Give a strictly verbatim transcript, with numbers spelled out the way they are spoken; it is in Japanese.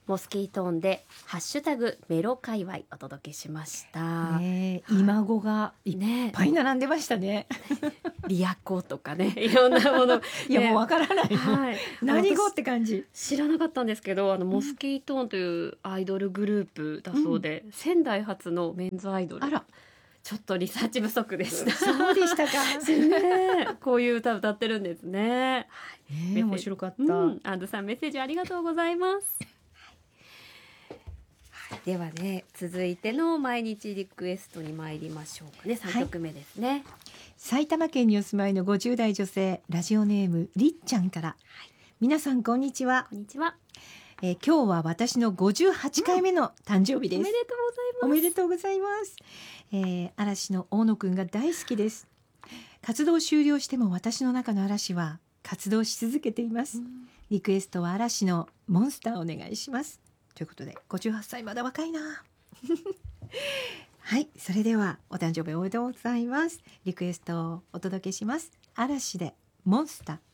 モスキートーンでハッシュタグメロ界隈お届けしました、 ね、今語がいっぱい並んでましたね。 リアコとかね、いろんなものいや、もうわからない、 はい、 何語って感じ。 知らなかったんですけど、あのモスキートーンというアイドルグループだそうで、うん、仙台発のメンズアイドル。 あら、 ちょっとリサーチ不足でした。 そうでしたか。 ね、こういう歌歌ってるんですね。 えー、面白かった。 うん、アンドさんメッセージありがとうございます。はい、ではね、続いての毎日リクエストに参りましょうかね。さんきょくめですね。はい、 埼玉県にお住まいのごじゅう代女性、ラジオネームりっちゃんから、はい、皆さんこんにちは。 こんにちは。 えー、今日は私のごじゅうはちかいめの誕生日です。 うん、おめでとうございます。 おめでとうございます。えー、嵐の大野くんが大好きです。活動終了しても私の中の嵐は活動し続けています。うん、リクエストは嵐のモンスターお願いします。ということで、ごじゅうはっさいまだ若いな。はい、それではお誕生日おめでとうございます。リクエストをお届けします。嵐でモンスター。